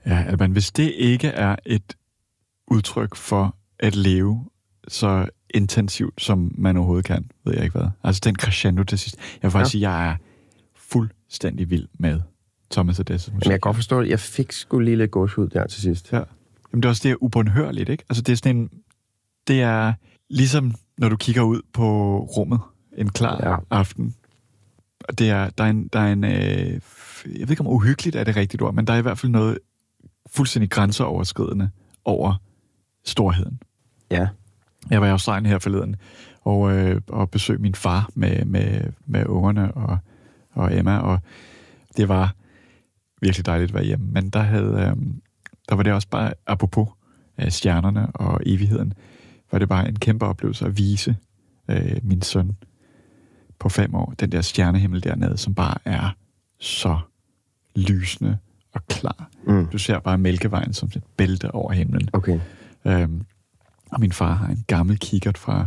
Ja, men hvis det ikke er et udtryk for at leve så intensivt, som man overhovedet kan, ved jeg ikke hvad. Altså den crescendo til sidst. Jeg vil faktisk sige, at jeg er fuldstændig vild med Thomas Adessas musik. Men jeg kan godt forstå, at jeg fik sgu lige lidt gåshud der til sidst. Ja. Jamen det er også det ubundhørligt, ikke? Altså det er sådan en... Det er ligesom, når du kigger ud på rummet en klar aften. Det er, der er en jeg ved ikke om uhyggeligt er det rigtigt ord, men der er i hvert fald noget fuldstændig grænseoverskridende over storheden. Ja. Jeg var i Australien her forleden og besøgte min far med ungerne og Emma, og det var virkelig dejligt at være hjemme. Men der var det også bare, apropos stjernerne og evigheden, var det bare en kæmpe oplevelse at vise min søn på 5 år, den der stjernehimmel dernede, som bare er så lysende og klar. Du ser bare Mælkevejen som et bælte over himlen. Okay. Og min far har en gammel kikkert fra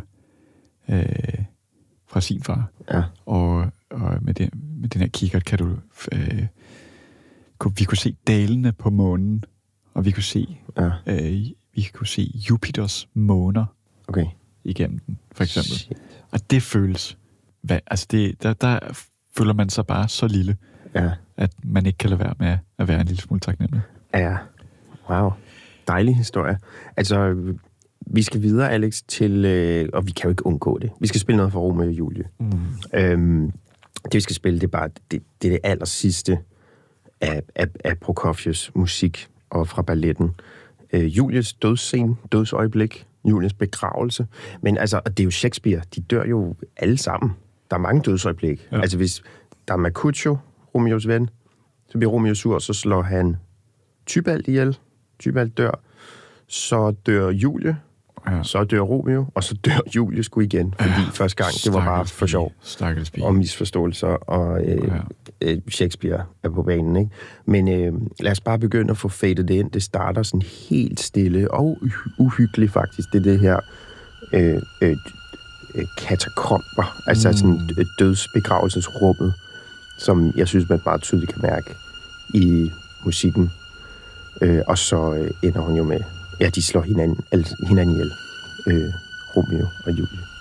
sin far. Ja. Og med den her kikkert kan du... vi kunne se dalene på månen, og vi kunne se Jupiters måner igennem den, for eksempel. Shit. Og det føles... der føler man sig bare så lille, at man ikke kan lade være med at være en lille smule taknemmelig. Ja, wow. Dejlig historie. Altså, vi skal videre, Alex, til... og vi kan jo ikke undgå det. Vi skal spille noget for Romeo og Julie. Det, vi skal spille, det er bare det aller sidste af Prokofievs musik og fra balletten. Julies dødsøjeblik, Julies begravelse. Men altså, og det er jo Shakespeare, de dør jo alle sammen. Der er mange dødsøjeblik. Ja. Altså, hvis der er Mercutio, Romeos ven, så bliver Romeo sur, så slår han Tybalt ihjel. Tybalt dør. Så dør Julie. Ja. Så dør Romeo, og så dør Julie sgu igen, fordi første gang, det var bare for sjov. Og misforståelser, og Shakespeare er på banen, ikke? Men lad os bare begynde at få fadet det ind. Det starter sådan helt stille og uhyggeligt faktisk. Det er det her katakomber, altså sådan dødsbegravelsesrummet, som jeg synes, man bare tydeligt kan mærke i musikken. Og så ender hun jo med, de slår hinanden ihjel, Romeo og Julie.